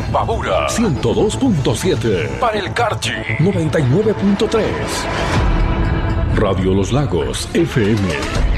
Imbabura 102.7. Para el Carchi 99.3. Radio Los Lagos FM.